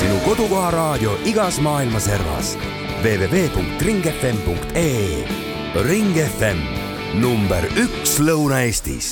sinu kodukoha raadio igas maailma servas. www.ringfm.ee. Ring FM, number 1 Lõuna-Eestis.